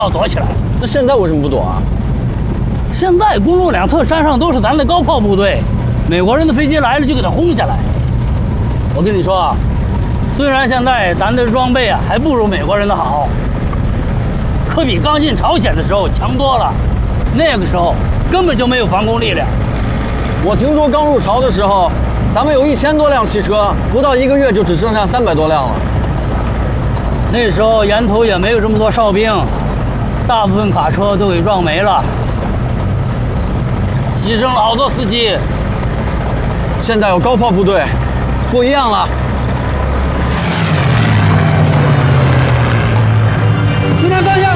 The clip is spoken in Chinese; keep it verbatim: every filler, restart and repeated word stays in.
要躲起来。 那现在为什么不躲啊？ 现在公路两侧山上都是咱的高炮部队，美国人的飞机来了就给它轰下来。我跟你说啊，虽然现在咱的装备啊还不如美国人的好，可比刚进朝鲜的时候强多了。那个时候根本就没有防空力量。 我听说刚入朝的时候，咱们有一千多辆汽车，不到一个月就只剩下三百多辆了。 那时候沿途也没有这么多哨兵，大部分卡车都给撞没了，牺牲了好多司机。 现在有高炮部队，不一样了。 敌人方向。